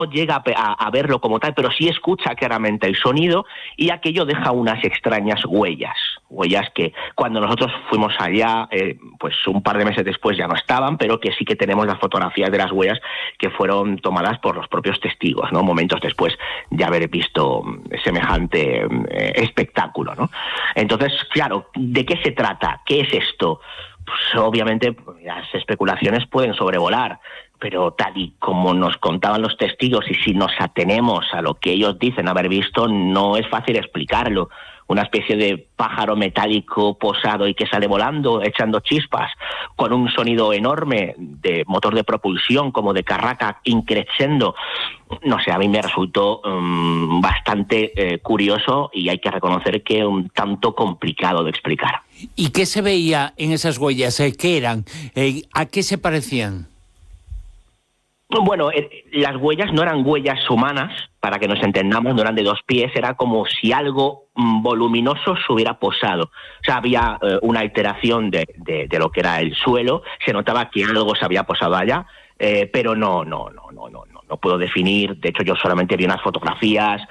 llega a verlo como tal, pero sí escucha claramente el sonido, y aquello deja unas extrañas huellas que cuando nosotros fuimos allá, pues un par de meses después ya no estaban, pero que sí que tenemos las fotografías de las huellas que fueron tomadas por los propios testigos, ¿no? Momentos después de haber visto semejante espectáculo, ¿no? Entonces, claro, ¿de qué se trata? ¿Qué es esto? Pues obviamente las especulaciones pueden sobrevolar, pero tal y como nos contaban los testigos, y si nos atenemos a lo que ellos dicen haber visto, no es fácil explicarlo. Una especie de pájaro metálico posado y que sale volando, echando chispas, con un sonido enorme de motor de propulsión, como de carraca increciendo. No sé, a mí me resultó bastante curioso, y hay que reconocer que un tanto complicado de explicar. ¿Y qué se veía en esas huellas? ¿Qué eran? ¿A qué se parecían? Bueno, las huellas no eran huellas humanas, para que nos entendamos, no eran de 2 pies, era como si algo voluminoso se hubiera posado. O sea, había una alteración de lo que era el suelo, se notaba que algo se había posado allá, pero no puedo definir. De hecho, yo solamente vi unas fotografías,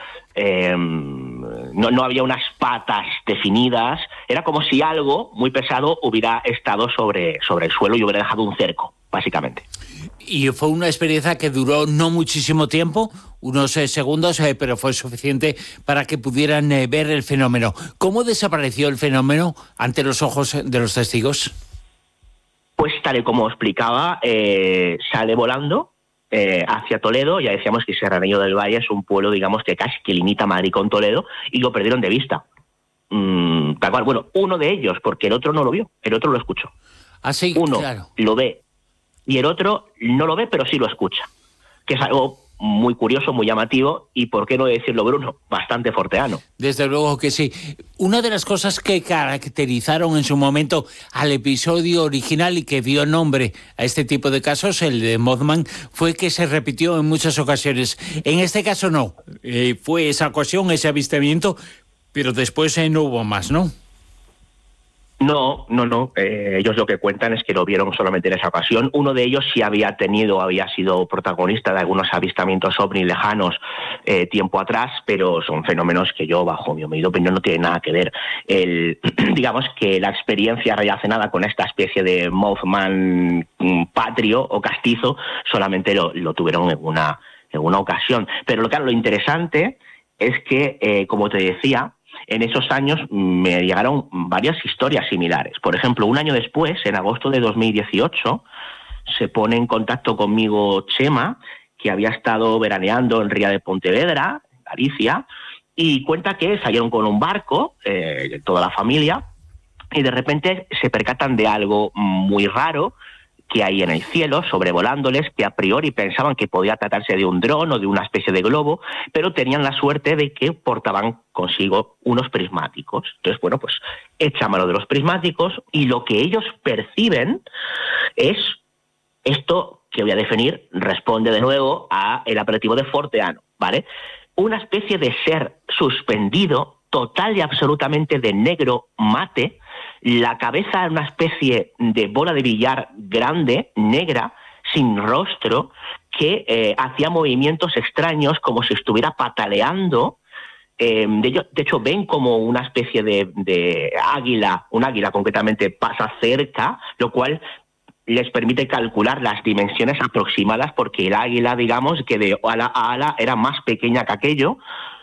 no había unas patas definidas, era como si algo muy pesado hubiera estado sobre el suelo y hubiera dejado un cerco, básicamente. Y fue una experiencia que duró no muchísimo tiempo, unos segundos, pero fue suficiente para que pudieran ver el fenómeno. ¿Cómo desapareció el fenómeno ante los ojos de los testigos? Pues tal y como explicaba, sale volando hacia Toledo. Ya decíamos que Serranillo del Valle es un pueblo, digamos, que casi que limita Madrid con Toledo, y lo perdieron de vista. Tal cual. Bueno, uno de ellos, porque el otro no lo vio, el otro lo escuchó. Ah, sí, uno claro. Lo ve y el otro no lo ve, pero sí lo escucha, que es algo muy curioso, muy llamativo, y por qué no decirlo, Bruno, bastante forteano. Desde luego que sí. Una de las cosas que caracterizaron en su momento al episodio original y que dio nombre a este tipo de casos, el de Mothman, fue que se repitió en muchas ocasiones. En este caso no, fue esa ocasión, ese avistamiento, pero después no hubo más, ¿no? No. Ellos lo que cuentan es que lo vieron solamente en esa ocasión. Uno de ellos sí había sido protagonista de algunos avistamientos ovni lejanos tiempo atrás, pero son fenómenos que yo, bajo mi humilde opinión, no tienen nada que ver. Digamos que la experiencia relacionada con esta especie de Mothman patrio o castizo solamente lo tuvieron en una ocasión. Pero claro, lo interesante es que, como te decía, en esos años me llegaron varias historias similares. Por ejemplo, un año después, en agosto de 2018, se pone en contacto conmigo Chema, que había estado veraneando en Ría de Pontevedra, Galicia, y cuenta que salieron con un barco, toda la familia, y de repente se percatan de algo muy raro que hay en el cielo, sobrevolándoles, que a priori pensaban que podía tratarse de un dron o de una especie de globo, pero tenían la suerte de que portaban consigo unos prismáticos. Entonces, bueno, pues echan mano de los prismáticos, y lo que ellos perciben es esto que voy a definir, responde de nuevo a el apelativo de forteano, ¿vale? Una especie de ser suspendido, total y absolutamente de negro mate, la cabeza una especie de bola de billar grande, negra, sin rostro, que hacía movimientos extraños como si estuviera pataleando. De hecho, ven como una especie de águila, un águila concretamente, pasa cerca, lo cual les permite calcular las dimensiones aproximadas, porque el águila, digamos, que de ala a ala era más pequeña que aquello.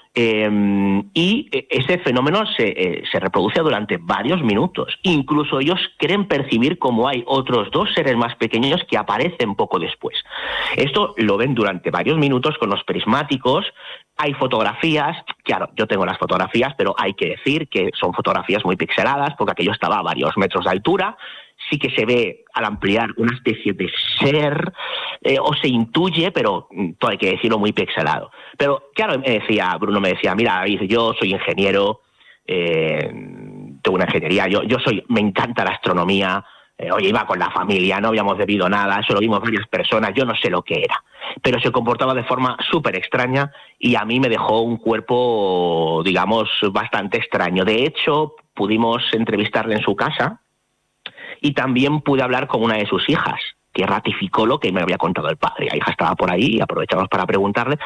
Y ese fenómeno se reproduce durante varios minutos. Incluso ellos creen percibir como hay otros 2 seres más pequeños que aparecen poco después. Esto lo ven durante varios minutos con los prismáticos. Hay fotografías, claro, yo tengo las fotografías, pero hay que decir que son fotografías muy pixeladas, porque aquello estaba a varios metros de altura. Sí que se ve al ampliar una especie de ser, o se intuye, pero todo hay que decirlo, muy pixelado. Pero claro, Bruno me decía, mira, yo soy ingeniero, tengo una ingeniería, me encanta la astronomía, oye, iba con la familia, no habíamos bebido nada, eso lo vimos varias personas, yo no sé lo que era. Pero se comportaba de forma súper extraña, y a mí me dejó un cuerpo, digamos, bastante extraño. De hecho, pudimos entrevistarle en su casa, y también pude hablar con una de sus hijas, que ratificó lo que me había contado el padre. La hija estaba por ahí y aprovechamos para preguntarle,